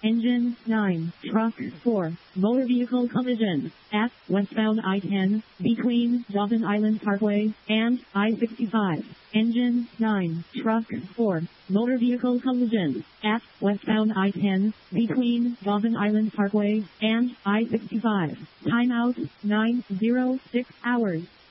Engine 9. Truck 4. Motor vehicle collision at westbound I-10 between Dawson Island Parkway and I-65. Engine 9. Truck 4. Motor vehicle collision at westbound I-10 between Dawson Island Parkway and I-65. Timeout 906 hours.